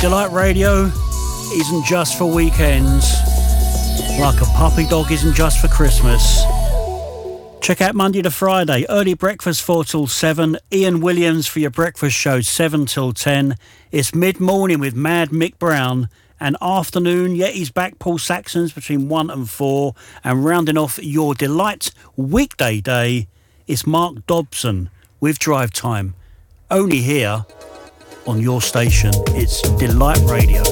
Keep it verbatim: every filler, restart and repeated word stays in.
Delight Radio isn't just for weekends, like a puppy dog isn't just for Christmas. Check out Monday to Friday, early breakfast four till seven, Ian Williams for your breakfast show seven till ten. It's mid-morning with Mad Mick Brown, and afternoon, yeah, he's back, Paul Saxons between one and four, and rounding off your Delight weekday day, it's Mark Dobson with Drive Time, only here on your station. It's Delight Radio.